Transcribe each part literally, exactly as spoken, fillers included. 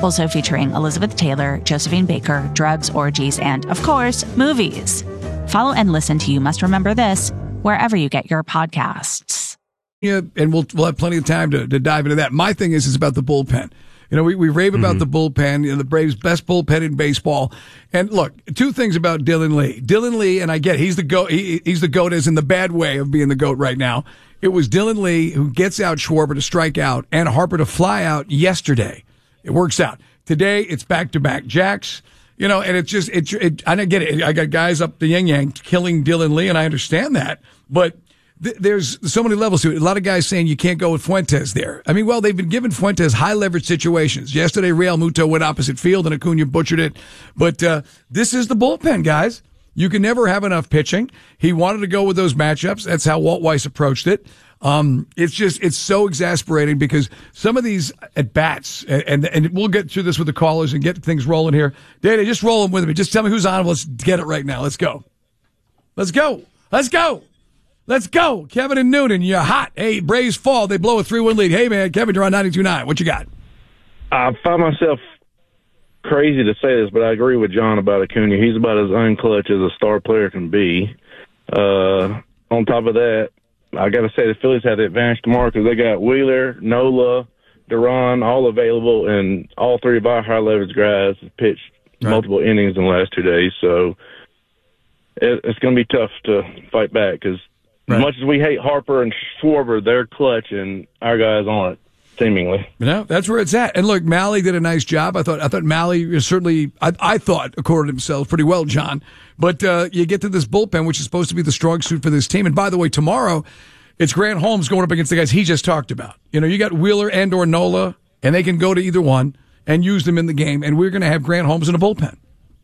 Also featuring Elizabeth Taylor, Josephine Baker, drugs, orgies, and, of course, movies. Follow and listen to You Must Remember This wherever you get your podcasts. Yeah, and we'll we'll have plenty of time to, to dive into that. My thing is, is about the bullpen. You know, we, we rave about mm-hmm. the bullpen, you know, the Braves' best bullpen in baseball. And look, two things about Dylan Lee. Dylan Lee, and I get he's the goat. He, he's the goat as in the bad way of being the goat right now. It was Dylan Lee who gets out Schwarber to strike out and Harper to fly out yesterday. It works out. Today, it's back-to-back jacks. You know, and it's just, it, it, I don't get it. I got guys up the yin-yang killing Dylan Lee, and I understand that. But th- there's so many levels to it. A lot of guys saying you can't go with Fuentes there. I mean, well, they've been given Fuentes high-leverage situations. Yesterday, Real Muto went opposite field, and Acuna butchered it. But uh, this is the bullpen, guys. You can never have enough pitching. He wanted to go with those matchups. That's how Walt Weiss approached it. Um, it's just, it's so exasperating because some of these at bats, and, and, and we'll get through this with the callers and get things rolling here. Dana, just roll them with me. Just tell me who's on. Let's get it right now. Let's go. Let's go. Let's go. Let's go. Kevin and Noonan, you're hot. Hey, Braves fall. They blow a three one lead. Hey, man, Kevin, you're on ninety-two point nine. What you got? I find myself crazy to say this, but I agree with John about Acuna. He's about as unclutch as a star player can be. Uh, on top of that, I got to say the Phillies have the advantage tomorrow because they got Wheeler, Nola, Duran all available, and all three of our high leverage guys have pitched right. multiple innings in the last two days. So it, it's going to be tough to fight back because right. as much as we hate Harper and Schwarber, they're clutch and our guys aren't. Seemingly, you know, that's where it's at. And look, Malley did a nice job. I thought, I thought Malley was certainly, I, I thought, according to himself, pretty well, John. But uh, you get to this bullpen, which is supposed to be the strong suit for this team. And by the way, tomorrow, it's Grant Holmes going up against the guys he just talked about. You know, you got Wheeler and or Nola, and they can go to either one and use them in the game. And we're going to have Grant Holmes in a bullpen.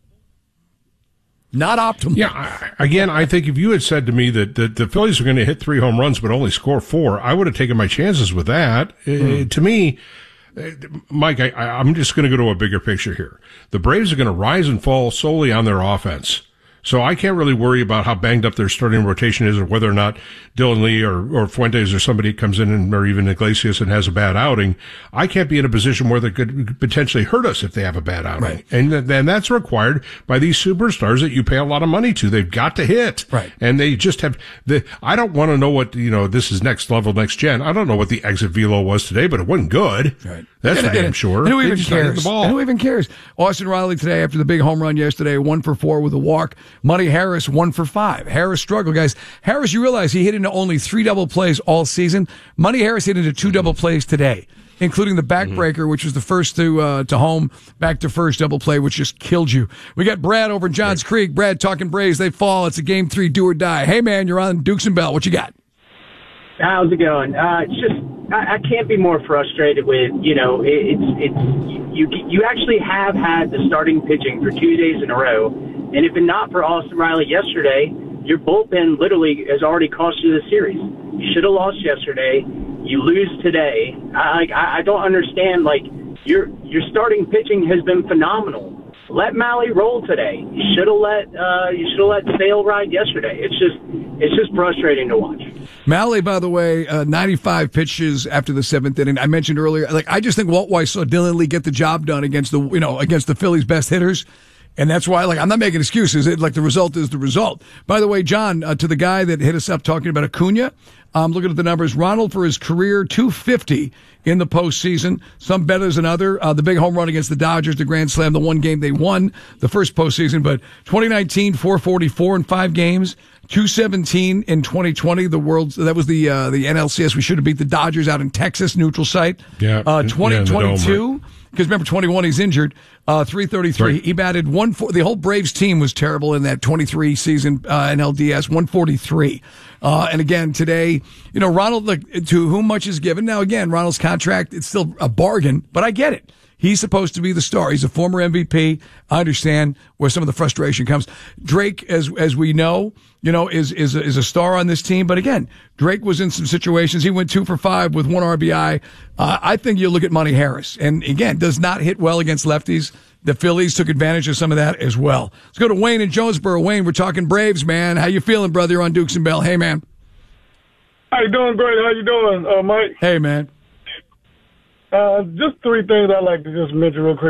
Not optimal. Yeah, I, again, I think if you had said to me that, that the Phillies are going to hit three home runs but only score four, I would have taken my chances with that. Mm. Uh, to me, uh, Mike, I, I'm just going to go to a bigger picture here. The Braves are going to rise and fall solely on their offense. So I can't really worry about how banged up their starting rotation is or whether or not Dylan Lee or, or Fuentes or somebody comes in and, or even Iglesias and has a bad outing. I can't be in a position where they could potentially hurt us if they have a bad outing. Right. And then that's required by these superstars that you pay a lot of money to. They've got to hit. Right. And they just have the, I don't want to know what, you know, this is next level, next gen. I don't know what the exit velo was today, but it wasn't good. Right. That's and, for damn sure. And who They even just not hit cares? the ball. And who even cares? Austin Riley today after the big home run yesterday, one for four with a walk. Money Harris, one for five. Harris struggled, guys. Harris, you realize he hit into only three double plays all season. Money Harris hit into two mm-hmm. double plays today, including the backbreaker, mm-hmm. which was the first to uh, to home, back to first double play, which just killed you. We got Brad over in Johns right. Creek. Brad talking Braves. They fall. It's a game three, do or die. Hey, man, you're on Dukes and Bell. What you got? How's it going? Uh, it's just I, I can't be more frustrated with, you know, it, it's it's you you actually have had the starting pitching for two days in a row, and if it not for Austin Riley yesterday, your bullpen literally has already cost you the series. You should have lost yesterday. You lose today. I I, I don't understand. Like your your starting pitching has been phenomenal. Let Malley roll today. You should have let uh, you should have let Sale ride yesterday. It's just it's just frustrating to watch. Malley, by the way, uh, ninety-five pitches after the seventh inning. I mentioned earlier, like I just think Walt Weiss saw Dylan Lee get the job done against the you know against the Phillies' best hitters. And that's why, like, I'm not making excuses. It, like, the result is the result. By the way, John, uh, to the guy that hit us up talking about Acuna, um, looking at the numbers, Ronald for his career, two fifty in the postseason. Some better than other. Uh, the big home run against the Dodgers, the Grand Slam, the one game they won, the first postseason. But twenty nineteen, four forty-four in five games. two seventeen in twenty twenty. The world's, that was the, uh, the N L C S. We should have beat the Dodgers out in Texas, neutral site. Yeah. Uh, twenty twenty-two. Yeah, because remember, twenty-one, he's injured. Uh, three thirty-three. Right. He batted one. The whole Braves team was terrible in that twenty-three season uh, in L D S. one forty-three. Uh, and again, today, you know, Ronald, like, to whom much is given. Now, again, Ronald's contract, it's still a bargain, but I get it. He's supposed to be the star. He's a former M V P. I understand where some of the frustration comes. Drake, as as we know, you know, is is a, is a star on this team. But again, Drake was in some situations. He went two for five with one R B I. Uh, I think you look at Money Harris, and again, does not hit well against lefties. The Phillies took advantage of some of that as well. Let's go to Wayne in Jonesboro. Wayne, we're talking Braves, man. How you feeling, brother? You're on Dukes and Bell. Hey, man. How you doing? Great. How you doing, uh, Mike? Hey, man. Uh, just three things I'd like to just mention real quick.